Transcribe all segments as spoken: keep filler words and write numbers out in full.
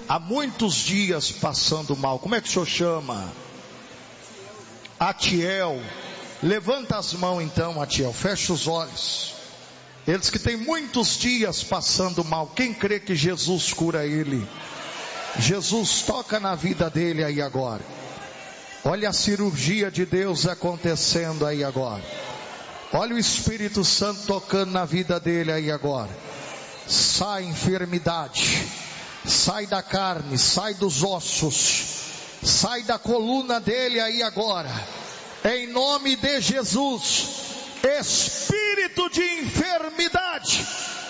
há muitos dias passando mal. Como é que o senhor chama? Atiel. Levanta as mãos então, Atiel, fecha os olhos. Eles que têm muitos dias passando mal, quem crê que Jesus cura ele? Jesus toca na vida dele aí agora. Olha a cirurgia de Deus acontecendo aí agora. Olha o Espírito Santo tocando na vida dele aí agora. Sai enfermidade, sai da carne, sai dos ossos, sai da coluna dele aí agora. Em nome de Jesus, espírito de enfermidade,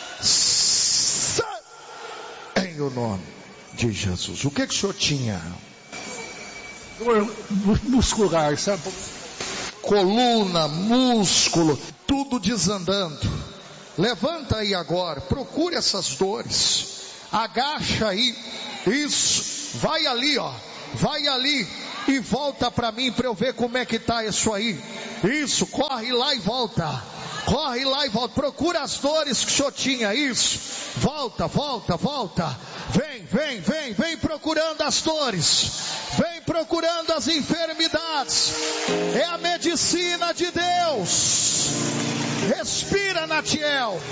sai em o nome de Jesus. O que que o senhor tinha? Dor muscular, sabe? Coluna, músculo, tudo desandando. Levanta aí agora, procure essas dores, agacha aí, isso, vai ali ó, vai ali e volta para mim para eu ver como é que está isso aí. Isso, corre lá e volta, corre lá e volta, procura as dores que o senhor tinha, isso, volta, volta, volta, vem, vem, vem, vem procurando as dores, vem procurando as enfermidades, é a medicina de Deus. Respira, Natiel.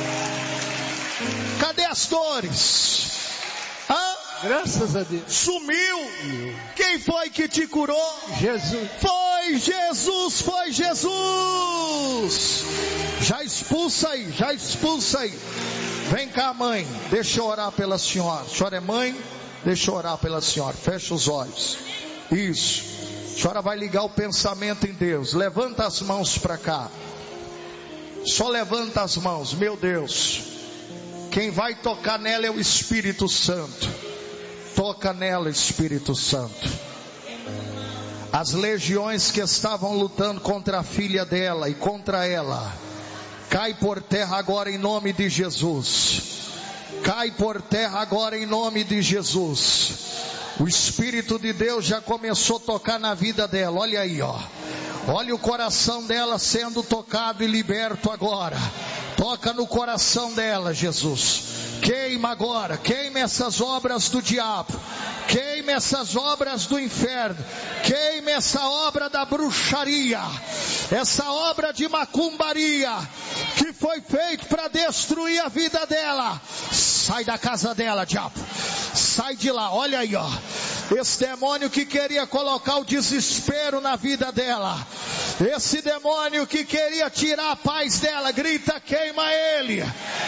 Cadê as dores? Hã? Graças a Deus. Sumiu. Quem foi que te curou? Jesus. Foi Jesus, foi Jesus. Já expulsa aí, já expulsa aí. Vem cá, mãe, deixa eu orar pela senhora. A senhora é mãe? Deixa eu orar pela senhora. Fecha os olhos. Isso. A senhora vai ligar o pensamento em Deus. Levanta as mãos para cá. Só levanta as mãos, meu Deus. Quem vai tocar nela é o Espírito Santo. Toca nela, Espírito Santo. As legiões que estavam lutando contra a filha dela e contra ela, cai por terra agora em nome de Jesus. Cai por terra agora em nome de Jesus. O Espírito de Deus já começou a tocar na vida dela. Olha aí, ó. Olha o coração dela sendo tocado e liberto agora. Toca no coração dela, Jesus. Queima agora, queima essas obras do diabo, queima essas obras do inferno, queima essa obra da bruxaria, essa obra de macumbaria, que foi feito para destruir a vida dela. Sai da casa dela, diabo, sai de lá, olha aí ó, esse demônio que queria colocar o desespero na vida dela, esse demônio que queria tirar a paz dela, grita, queima ele,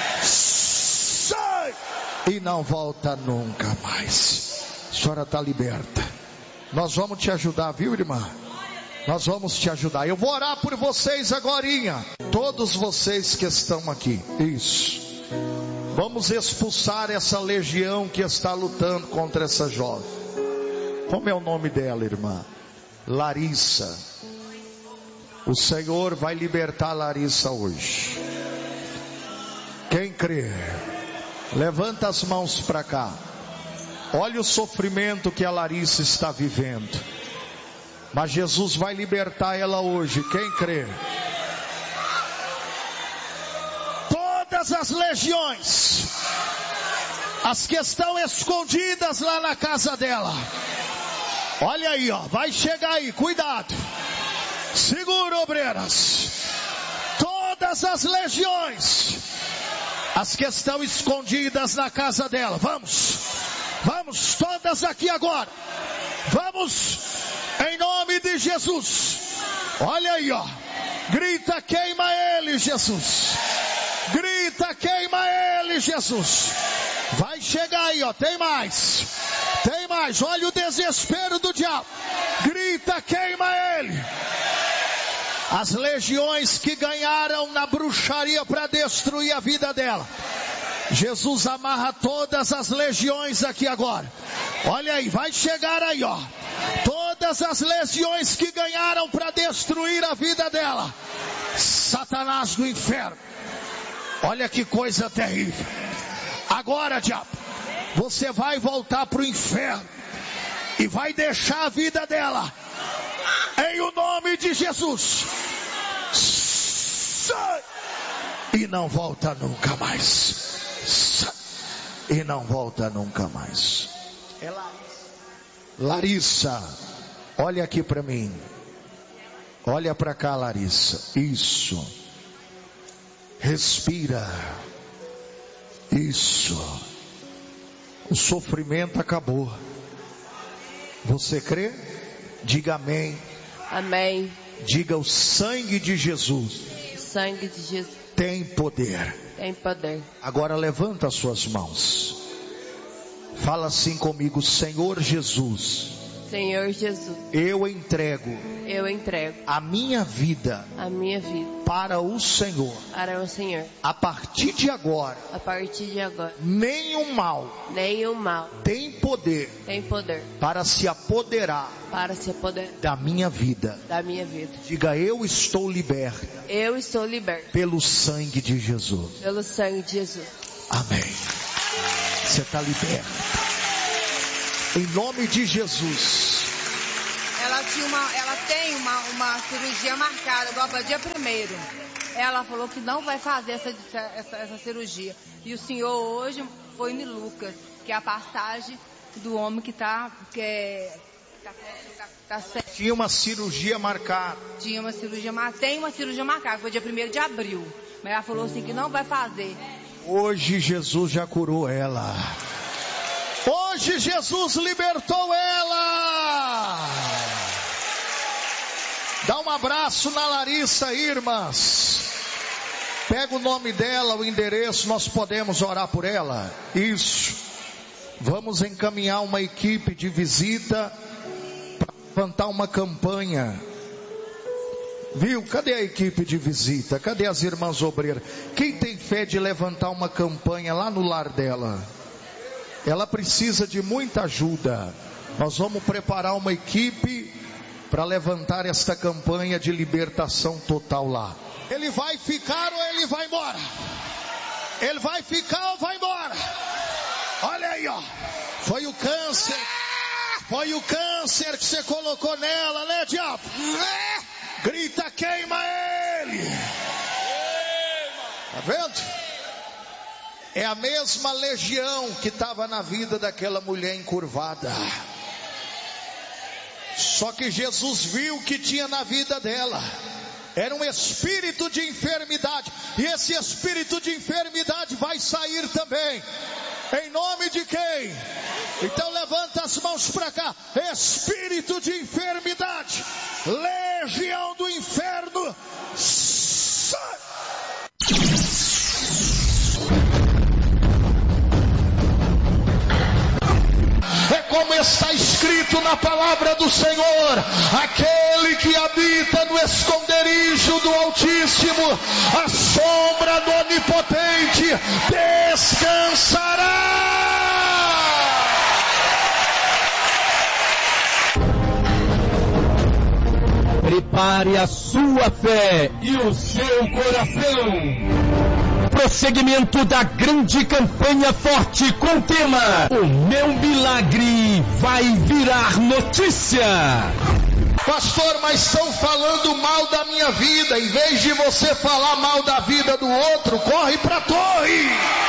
sai, e não volta nunca mais. A senhora está liberta. Nós vamos te ajudar, viu, irmã? Nós vamos te ajudar. Eu vou orar por vocês agorinha. Todos vocês que estão aqui. Isso. Vamos expulsar essa legião que está lutando contra essa jovem. Como é o nome dela, irmã? Larissa. O Senhor vai libertar a Larissa hoje. Quem crê? Levanta as mãos para cá. Olha o sofrimento que a Larissa está vivendo. Mas Jesus vai libertar ela hoje. Quem crê? Todas as legiões, as que estão escondidas lá na casa dela. Olha aí, ó. Vai chegar aí. Cuidado. Segura, obreiras. Todas as legiões, as que estão escondidas na casa dela. Vamos, vamos, todas aqui agora. Vamos, em nome de Jesus. Olha aí, ó. Grita, queima ele, Jesus. Grita, queima ele, Jesus. Vai chegar aí, ó. Tem mais, tem mais. Olha o desespero do diabo. Grita, queima ele. As legiões que ganharam na bruxaria para destruir a vida dela. Jesus amarra todas as legiões aqui agora. Olha aí, vai chegar aí, ó. Todas as legiões que ganharam para destruir a vida dela. Satanás do inferno. Olha que coisa terrível. Agora, diabo, você vai voltar para o inferno e vai deixar a vida dela. Em o nome de Jesus. Sai. E não volta nunca mais. Sai. E não volta nunca mais. É Larissa. Larissa, olha aqui para mim. Olha para cá, Larissa. Isso. Respira. Isso. O sofrimento acabou. Você crê? Diga amém. Amém. Diga: o sangue de Jesus. O sangue de Jesus tem poder. Tem poder. Agora levanta as suas mãos. Fala assim comigo: Senhor Jesus. Senhor Jesus. Eu entrego. Eu entrego a minha vida. A minha vida para o Senhor. Para o Senhor. A partir de agora. A partir de agora. Nenhum mal. Nenhum mal. Tem poder. Tem poder. Para se apoderar. Para se apoderar da minha vida. Da minha vida. Diga: eu estou liberta. Eu estou liberta. Pelo sangue de Jesus. Pelo sangue de Jesus. Amém. Você está liberta. Em nome de Jesus. Ela tinha uma, ela tem uma, uma cirurgia marcada agora para dia primeiro. Ela falou que não vai fazer essa, essa, essa cirurgia. E o senhor hoje foi em Lucas, que é a passagem do homem que está que é, tá, tá, tá tinha uma cirurgia marcada. Tinha uma cirurgia marcada. Tem uma cirurgia marcada, foi dia primeiro de abril. Mas ela falou assim que não vai fazer. Hoje Jesus já curou ela. Hoje Jesus libertou ela. Dá um abraço na Larissa, irmãs. Pega o nome dela, o endereço, nós podemos orar por ela. Isso. Vamos encaminhar uma equipe de visita para levantar uma campanha. Viu? Cadê a equipe de visita? Cadê as irmãs obreiras? Quem tem fé de levantar uma campanha lá no lar dela? Ela precisa de muita ajuda. Nós vamos preparar uma equipe para levantar esta campanha de libertação total lá. Ele vai ficar ou ele vai embora? Ele vai ficar ou vai embora? Olha aí, ó. Foi o câncer. Foi o câncer que você colocou nela, né, diabo? Grita: queima ele. Tá vendo? É a mesma legião que estava na vida daquela mulher encurvada. Só que Jesus viu que tinha na vida dela. Era um espírito de enfermidade. E esse espírito de enfermidade vai sair também. Em nome de quem? Então levanta as mãos para cá. Espírito de enfermidade. Legião do inferno. Sai. É como está escrito na palavra do Senhor: aquele que habita no esconderijo do Altíssimo, a sombra do Onipotente descansará. Prepare a sua fé e o seu coração. Prosseguimento da grande campanha forte com o tema: o meu milagre vai virar notícia. Pastor, mas estão falando mal da minha vida. Em vez de você falar mal da vida do outro, corre para a torre.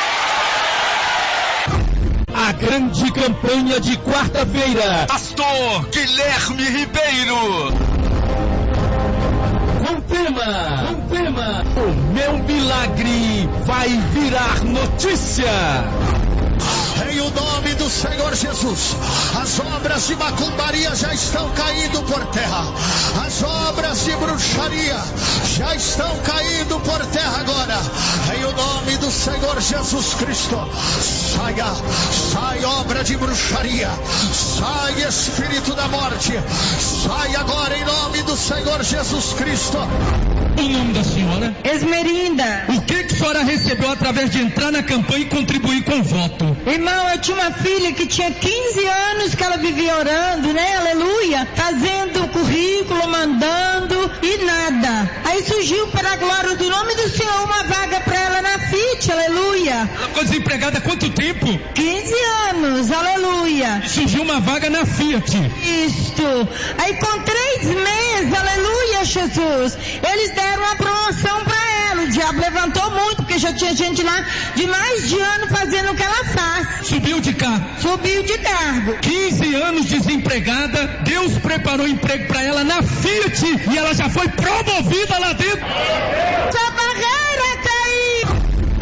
A grande campanha de quarta-feira. Pastor Guilherme Ribeiro. Com tema, com tema, o meu milagre vai virar notícia. Em o nome do Senhor Jesus, as obras de macumbaria já estão caindo por terra. As obras de bruxaria já estão caindo por terra agora. Em o nome do Senhor Jesus Cristo, saia, sai obra de bruxaria, sai espírito da morte, sai agora em nome do Senhor Jesus Cristo. O nome da senhora? Esmerinda. O que, que a senhora recebeu através de entrar na campanha e contribuir com o voto? Irmão, eu tinha uma filha que tinha quinze anos que ela vivia orando, né? Aleluia. Fazendo currículo, mandando e nada. Aí surgiu, para a glória do nome do Senhor, uma vaga para ela na F I T, aleluia. Ela ficou desempregada há quanto tempo? quinze anos, aleluia. E surgiu uma vaga na Fiat. Isto. Aí com três meses, aleluia, Jesus, eles deram uma promoção para ela. o diabo levantou muito, porque já tinha gente lá de mais de ano fazendo o que ela faz. Subiu de cargo. Subiu de cargo. quinze anos desempregada, Deus preparou emprego para ela na Fiat e ela já foi promovida lá dentro. Sua barreira caiu.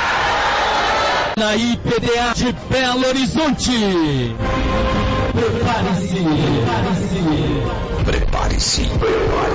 Na I P D A de Belo Horizonte. Prepare-se. Prepare-se. Prepare-se.